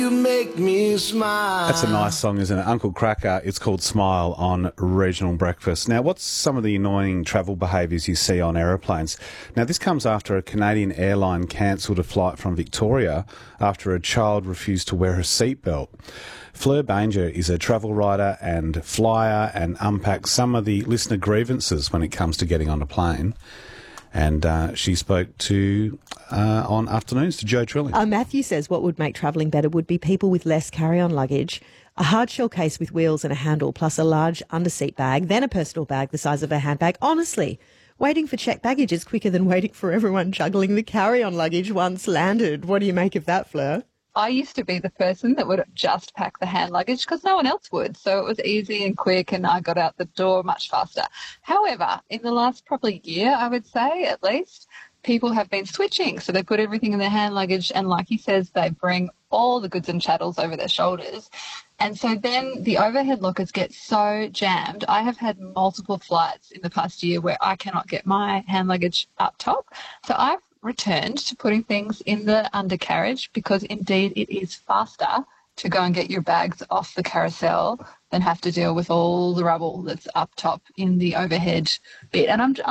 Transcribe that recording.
You make me smile. That's a nice song, isn't it? Uncle Cracker. It's called Smile on Regional Breakfast. Now, what's some of the annoying travel behaviours you see on aeroplanes? Now, this comes after a Canadian airline cancelled a flight from Victoria after a child refused to wear a seatbelt. Fleur Banger is a travel writer and flyer and unpacks some of the listener grievances when it comes to getting on a plane. And she spoke to, on Afternoons, to Joe Trilling. Matthew says what would make travelling better would be people with less carry-on luggage, a hard shell case with wheels and a handle, plus a large underseat bag, then a personal bag the size of a handbag. Honestly, waiting for checked baggage is quicker than waiting for everyone juggling the carry-on luggage once landed. What do you make of that, Fleur? I used to be the person that would just pack the hand luggage because no one else would. So it was easy and quick and I got out the door much faster. However, in the last probably year, I would say at least, people have been switching. So they put everything in their hand luggage and like he says, they bring all the goods and chattels over their shoulders. And so then the overhead lockers get so jammed. I have had multiple flights in the past year where I cannot get my hand luggage up top. So I've returned to putting things in the undercarriage because indeed it is faster to go and get your bags off the carousel than have to deal with all the rubble that's up top in the overhead bit. And I'm